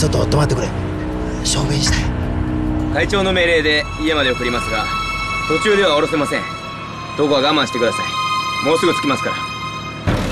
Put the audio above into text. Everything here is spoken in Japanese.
ちょっと止まってくれ。証明したい。 会長の命令で家まで送りますが、途中では降ろせません。どこは我慢してください。もうすぐ着きますから。